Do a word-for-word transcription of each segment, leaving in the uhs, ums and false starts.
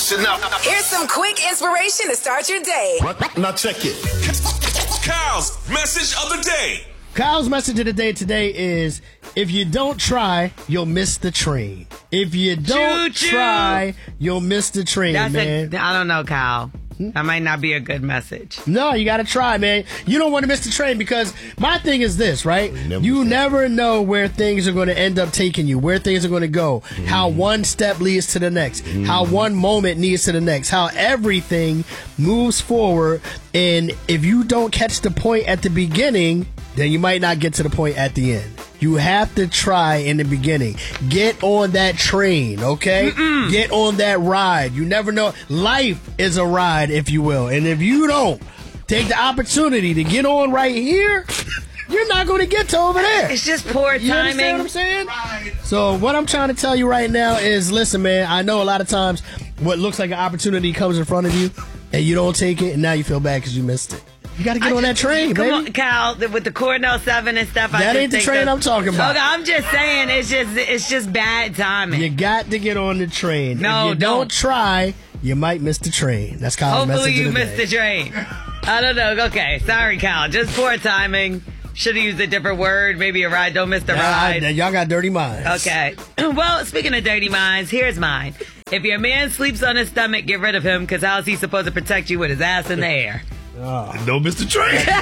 Listen up. Here's some quick inspiration to start your day. Now check it. Kyle's message of the day. Kyle's message of the day today is, if you don't try, you'll miss the train. If you don't Choo-choo. try, you'll miss the train, That's man. A, I don't know, Kyle. That might not be a good message. No, you got to try, man. You don't want to miss the train, because my thing is this, right? Never you never know where things are going to end up taking you, where things are going to go, mm. how one step leads to the next, mm. how one moment leads to the next, how everything moves forward. And if you don't catch the point at the beginning, then you might not get to the point at the end. You have to try in the beginning. Get on that train, okay? Mm-mm. Get on that ride. You never know. Life is a ride, if you will. And if you don't take the opportunity to get on right here, you're not going to get to over there. It's just poor you timing. You understand what I'm saying? Right. So what I'm trying to tell you right now is, listen, man, I know a lot of times what looks like an opportunity comes in front of you, and you don't take it, and now you feel bad because you missed it. You got to get I on just, that train, come baby. On, Cal, with the Cornell seven and stuff. That I ain't the train I'm talking about. Okay, I'm just saying, it's just it's just bad timing. You got to get on the train. No, if you don't. don't try, you might miss the train. That's Kyle's Hopefully message you of the missed day. the train. I don't know. Okay, sorry, Cal. Just poor timing. Should have used a different word. Maybe a ride. Don't miss the yeah, ride. I, y'all got dirty minds. Okay. Well, speaking of dirty minds, here's mine. If your man sleeps on his stomach, get rid of him, because how is he supposed to protect you with his ass in the air? Oh. Don't miss the train. Now,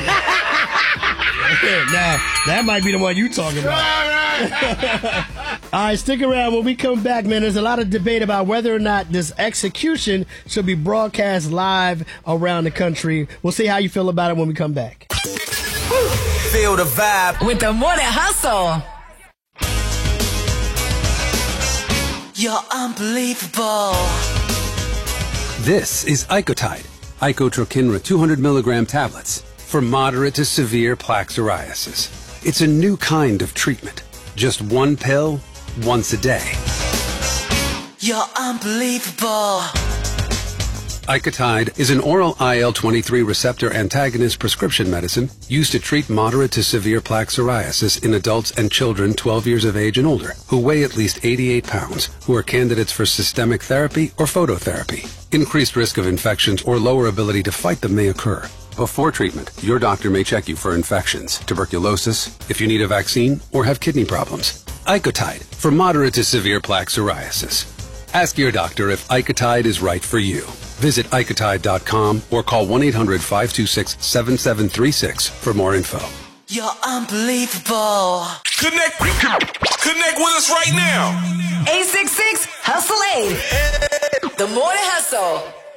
that might be the one you talking about. All right, stick around. When we come back, man, there's a lot of debate about whether or not this execution should be broadcast live around the country. We'll see how you feel about it when we come back. Feel the vibe with the Morning Hustle. You're unbelievable. This is Icotide, Icotrokinra two hundred milligram tablets for moderate to severe plaque psoriasis. It's a new kind of treatment. Just one pill, once a day. You're unbelievable. Icotide is an oral I L twenty-three receptor antagonist prescription medicine used to treat moderate to severe plaque psoriasis in adults and children twelve years of age and older who weigh at least eighty-eight pounds, who are candidates for systemic therapy or phototherapy. Increased risk of infections or lower ability to fight them may occur. Before treatment, your doctor may check you for infections, tuberculosis, if you need a vaccine, or have kidney problems. Icotide for moderate to severe plaque psoriasis. Ask your doctor if Icotide is right for you. Visit Icotide dot com or call one eight hundred five two six seven seven three six for more info. You're unbelievable. Connect, connect with us right now. eight six six, hustle eight. The Morning Hustle.